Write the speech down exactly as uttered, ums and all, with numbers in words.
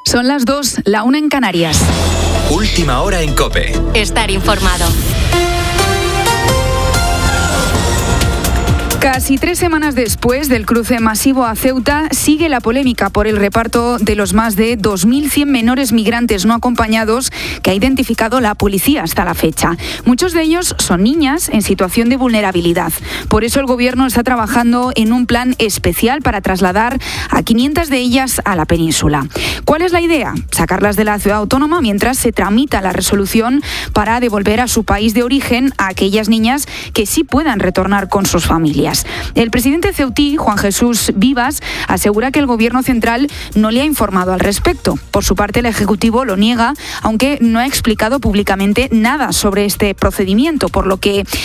Son las dos, la una en Canarias. Última hora en COPE. Estar informado. Casi tres semanas después del cruce masivo a Ceuta, sigue la polémica por el reparto de los más de dos mil cien menores migrantes no acompañados que ha identificado la policía hasta la fecha. Muchos de ellos son niñas en situación de vulnerabilidad. Por eso el Gobierno está trabajando en un plan especial para trasladar a quinientas de ellas a la península. ¿Cuál es la idea? Sacarlas de la ciudad autónoma mientras se tramita la resolución para devolver a su país de origen a aquellas niñas que sí puedan retornar con sus familias. El presidente ceutí, Juan Jesús Vivas, asegura que el Gobierno central no le ha informado al respecto. Por su parte, el Ejecutivo lo niega, aunque no ha explicado públicamente nada sobre este procedimiento, por lo que